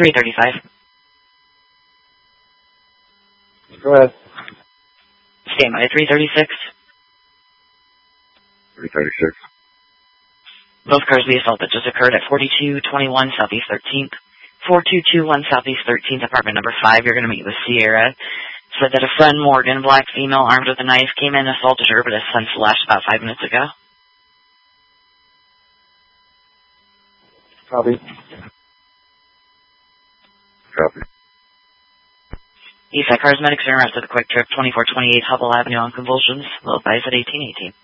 335. Go ahead. Stand by 336. 336. Both cars the assault that just occurred at 4221 Southeast 13th. 4221 Southeast 13th, apartment number 5. You're going to meet with Sierra. Said that a friend, Morgan, black female, armed with a knife, came in and assaulted her, but has since left about 5 minutes ago. Copy. Copy. Eastside Cars Medics are in route to the Quick Trip, 2428 Hubble Avenue on Convulsions. Low advice at 1818.